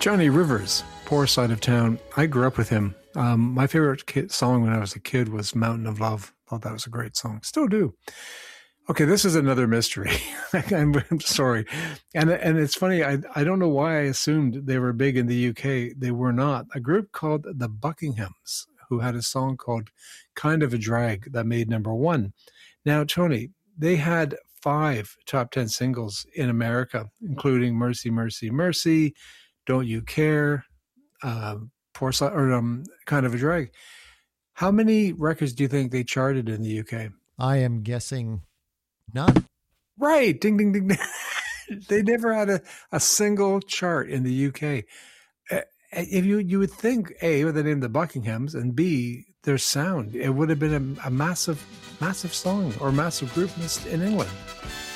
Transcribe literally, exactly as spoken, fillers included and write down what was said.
Johnny Rivers, Poor Side of Town. I grew up with him. Um, my favorite kid song when I was a kid was Mountain of Love. Thought that was a great song. Still do. Okay, this is another mystery. I'm, I'm sorry. And and it's funny, I, I don't know why I assumed they were big in the U K. They were not. A group called the Buckinghams, who had a song called Kind of a Drag that made number one. Now, Tony, they had five top ten singles in America, including Mercy, Mercy, Mercy, Don't You Care, uh, Poor Side, or um, Kind of a Drag. How many records do you think they charted in the U K? I am guessing none. Right. Ding, ding, ding, ding. They never had a, a single chart in the U K. Uh, if you you would think, A, with the name the Buckinghams, and B, their sound, it would have been a, a massive, massive song or massive group in England.